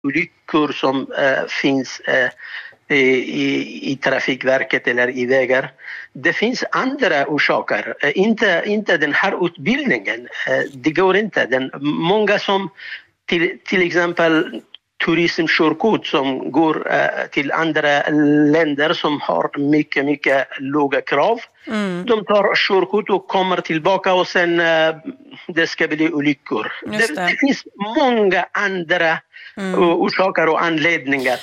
olyckor som finns i Trafikverket eller i vägar. Det finns andra orsaker, inte den här utbildningen. Det går inte. Många som till exempel turismkörkort som går till andra länder som har mycket låga krav. De tar körkort och kommer tillbaka och sen det ska bli olyckor. Det finns många andra orsaker och anledningar.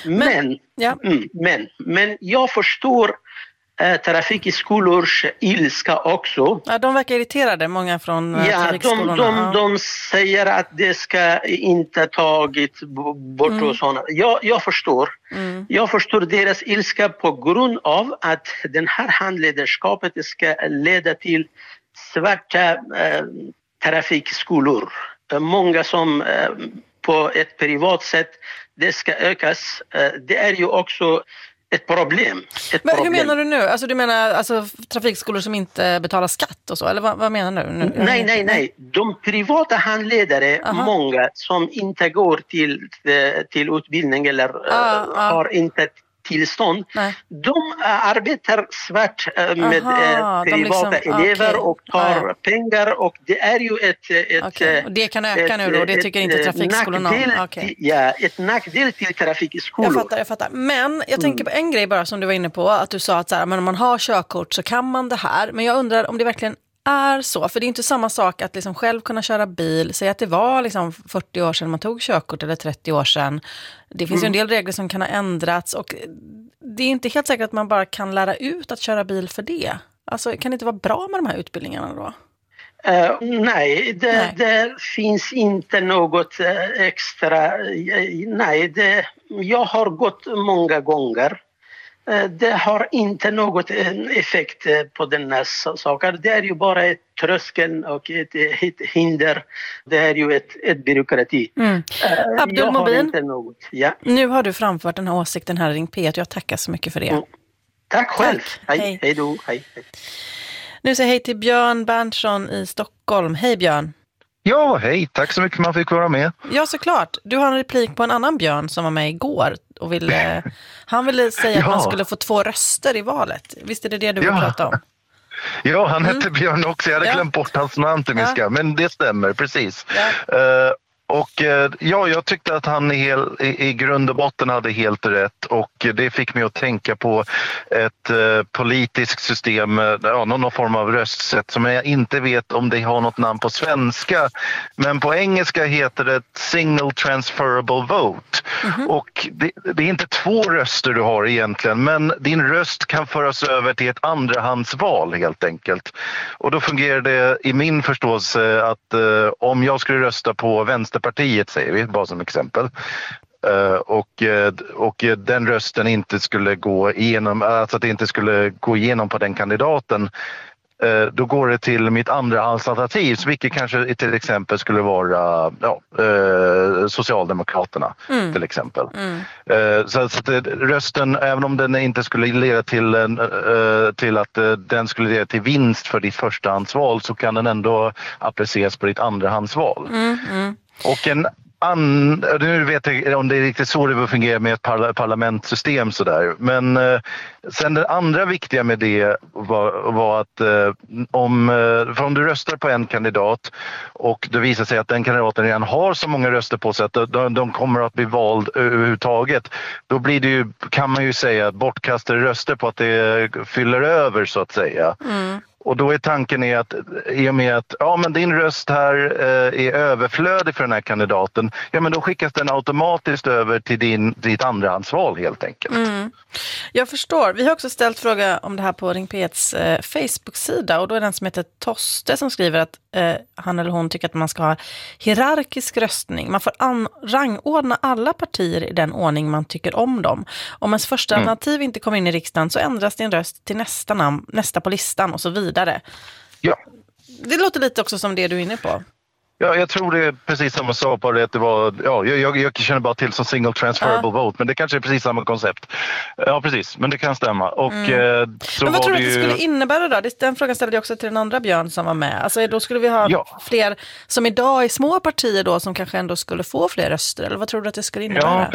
Men jag förstår trafikskolors ilska också. Ja, de verkar irriterade, många från trafikskolorna. De säger att det ska inte tagit bort och sådana. Jag förstår. Jag förstår deras ilska på grund av att den här handledarskapet ska leda till svarta trafikskolor. Många som på ett privat sätt det ska ökas. Det är ju också ett problem. Hur menar du nu? Alltså, du menar trafikskolor som inte betalar skatt och så? Eller vad menar du nu? Nej. De privata handledare, många som inte går till utbildning eller har inte tillstånd. De arbetar svart med privata elever och tar pengar och det är ju ett och det kan öka nu då, det tycker inte trafikskolorna om. Ett nackdel till trafikskolor. Jag fattar. Men jag tänker på en grej bara som du var inne på, att du sa att så här, men om man har körkort så kan man det här. Men jag undrar om det verkligen är så, för det är inte samma sak att liksom själv kunna köra bil, säga att det var liksom 40 år sedan man tog körkort eller 30 år sedan. Det finns ju en del regler som kan ha ändrats och det är inte helt säkert att man bara kan lära ut att köra bil för det. Alltså kan det inte vara bra med de här utbildningarna då? Nej, det finns inte något extra. Jag har gått många gånger. Det har inte något effekt på den här saken. Det är ju bara ett tröskel och ett hinder. Det är ju ett byråkrati. Abdul Mobin, nu har du framfört den här åsikten här i Ring P1. Jag tackar så mycket för det. Tack själv. Hej då. Hej. Nu säger hej till Björn Berntsson i Stockholm. Hej Björn. Ja, hej. Tack så mycket man fick vara med. Ja, såklart. Du har en replik på en annan Björn som var med igår och han ville säga att man skulle få 2 röster i valet. Visst är det du vill prata om? Ja, han hette Björn också. Jag hade glömt bort hans namn till min skam. Men det stämmer, precis. Och jag tyckte att han i grund och botten hade helt rätt och det fick mig att tänka på ett politiskt system, någon form av röstsätt som jag inte vet om det har något namn på svenska, men på engelska heter det single transferable vote. Och det är inte 2 röster du har egentligen, men din röst kan föras över till ett andrahandsval helt enkelt. Och då fungerar det i min förståelse att om jag skulle rösta på Vänsterpartiet, säger vi, bara som exempel, och den rösten inte skulle gå igenom, alltså att det inte skulle gå igenom på den kandidaten, då går det till mitt andrahandsalternativ, vilket kanske till exempel skulle vara Socialdemokraterna till exempel. Så att rösten, även om den inte skulle leda till att den skulle leda till vinst för ditt förstahandsval, så kan den ändå appliceras på ditt andrahandsval. Och nu vet jag om det är riktigt så det fungerar med ett parlamentssystem sådär. Men sen det andra viktiga med det var att om du röstar på en kandidat och det visar sig att den kandidaten redan har så många röster på sig att de kommer att bli vald överhuvudtaget, då blir det ju, kan man ju säga, bortkastade röster på att det fyller över så att säga. Och då är tanken att i och med att men din röst här är överflödig för den här kandidaten, men då skickas den automatiskt över till ditt andrahandsval helt enkelt. Jag förstår. Vi har också ställt fråga om det här på Ring P1s Facebook-sida och då är det en som heter Toste som skriver att han eller hon tycker att man ska ha hierarkisk röstning. Man får rangordna alla partier i den ordning man tycker om dem. Om ens första alternativ inte kommer in i riksdagen så ändras din röst till nästa på listan och så vidare. Ja. Det låter lite också som det du är inne på. Ja, jag tror det är precis som jag sa på det, att det var, jag känner bara till som single transferable vote, men det kanske är precis samma koncept. Ja, precis, men det kan stämma. Och, så men vad tror du att det skulle innebära då? Den frågan ställde jag också till den andra Björn som var med. Alltså då skulle vi ha fler som idag är små partier då som kanske ändå skulle få fler röster, eller vad tror du att det skulle innebära?